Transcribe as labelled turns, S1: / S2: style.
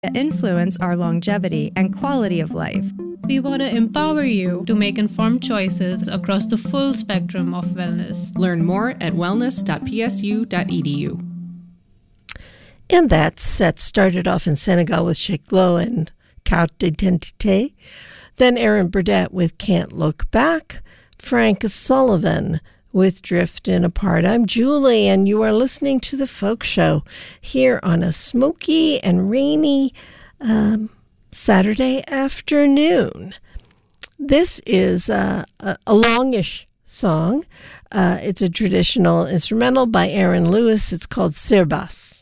S1: influence our longevity and quality of life.
S2: We want to empower you to make informed choices across the full spectrum of wellness.
S3: Learn more at wellness.psu.edu.
S4: And that set started off in Senegal with Cheikh Lo and Carte d'Identité. Then Aaron Burdett with Can't Look Back. Frank Sullivan with Driftin' Apart. I'm Julie, and you are listening to The Folk Show here on a smoky and rainy Saturday afternoon. This is a longish song. It's a traditional instrumental by Aaron Lewis. It's called Sirbas.